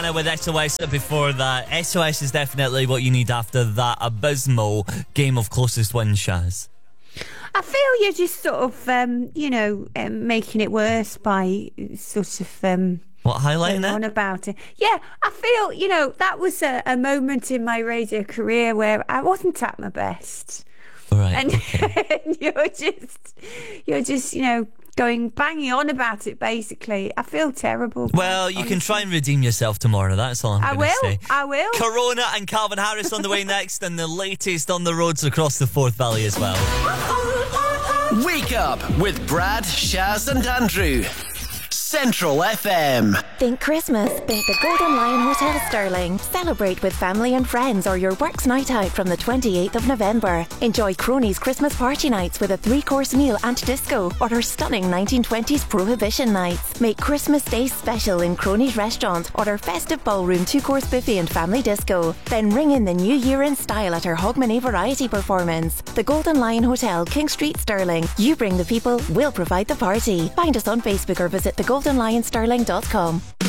With SOS before that. SOS is definitely what you need after that abysmal game of closest wins, Shaz. I feel you're just sort of, making it worse by sort of... What, highlighting on it? About it. Yeah, I feel, that was a moment in my radio career where I wasn't at my best. Right, and, okay. and you're just, banging on about it, basically. I feel terrible. Well, you can try and redeem yourself tomorrow. That's all I'm going to say. I will. Corona and Calvin Harris on the way next, and the latest on the roads across the Forth Valley as well. Wake up with Brad, Shaz and Andrew. Central FM. Think Christmas? Think the Golden Lion Hotel Stirling. Celebrate with family and friends or your works night out from the 28th of November. Enjoy Cronies Christmas party nights with a 3-course meal and disco, or our stunning 1920s Prohibition nights. Make Christmas Day special in Cronies Restaurant or our festive ballroom 2-course buffet and family disco. Then ring in the new year in style at our Hogmanay variety performance. The Golden Lion Hotel, King Street, Stirling. You bring the people, we'll provide the party. Find us on Facebook or visit thegoldenlionstirling.com.